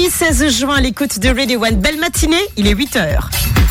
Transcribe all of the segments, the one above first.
Jeudi 16 juin à l'écoute de Radio One. Belle matinée, il est 8h.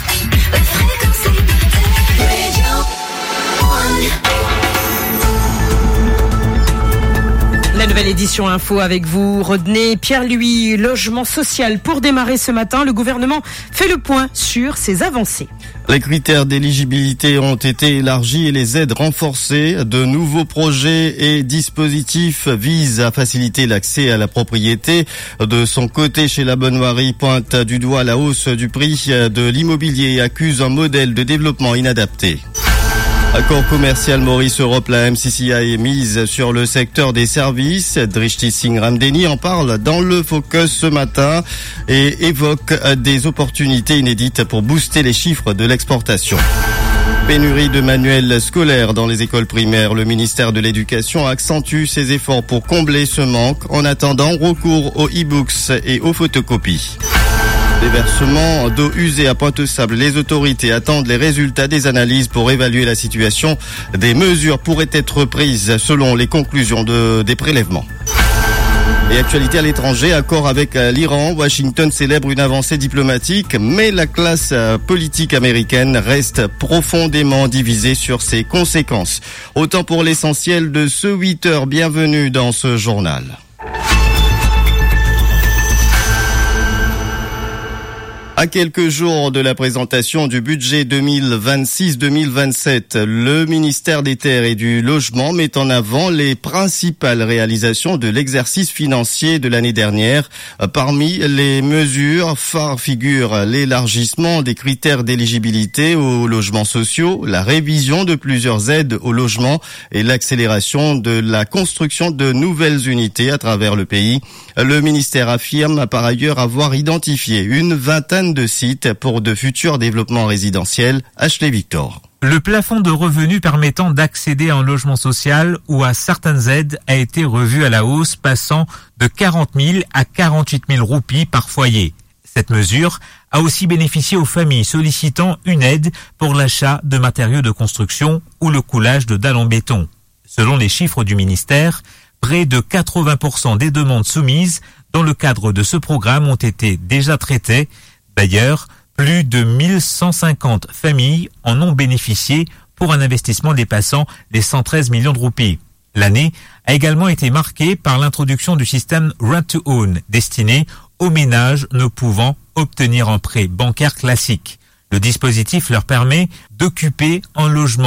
La nouvelle édition info avec vous, Rodney Pierre-Louis. Logement social pour démarrer ce matin. Le gouvernement fait le point sur ses avancées. Les critères d'éligibilité ont été élargis et les aides renforcées. De nouveaux projets et dispositifs visent à faciliter l'accès à la propriété. De son côté, chez La Bonnevoirie, pointe du doigt la hausse du prix de l'immobilier et accuse un modèle de développement inadapté. Accord commercial Maurice Europe, la MCCI est mise sur le secteur des services. Drishti Singh Ramdeni en parle dans le Focus ce matin et évoque des opportunités inédites pour booster les chiffres de l'exportation. Pénurie de manuels scolaires dans les écoles primaires. Le ministère de l'Éducation accentue ses efforts pour combler ce manque. En attendant, recours aux e-books et aux photocopies. Déversement d'eau usée à Pointe-Sable. Les autorités attendent les résultats des analyses pour évaluer la situation. Des mesures pourraient être prises selon les conclusions des prélèvements. Et actualité à l'étranger, accord avec l'Iran. Washington célèbre une avancée diplomatique, mais la classe politique américaine reste profondément divisée sur ses conséquences. Autant pour l'essentiel de ce 8h. Bienvenue dans ce journal. À quelques jours de la présentation du budget 2026-2027, le ministère des Terres et du Logement met en avant les principales réalisations de l'exercice financier de l'année dernière. Parmi les mesures phares figurent l'élargissement des critères d'éligibilité aux logements sociaux, la révision de plusieurs aides au logement et l'accélération de la construction de nouvelles unités à travers le pays. Le ministère affirme par ailleurs avoir identifié une vingtaine de sites pour de futurs développements résidentiels. Ashley Victor. Le plafond de revenus permettant d'accéder à un logement social ou à certaines aides a été revu à la hausse, passant de 40 000 à 48 000 roupies par foyer. Cette mesure a aussi bénéficié aux familles sollicitant une aide pour l'achat de matériaux de construction ou le coulage de dalles en béton. Selon les chiffres du ministère, près de 80% des demandes soumises dans le cadre de ce programme ont été déjà traitées. D'ailleurs, plus de 1150 familles en ont bénéficié pour un investissement dépassant les 113 millions de roupies. L'année a également été marquée par l'introduction du système Rent to Own destiné aux ménages ne pouvant obtenir un prêt bancaire classique. Le dispositif leur permet d'occuper un logement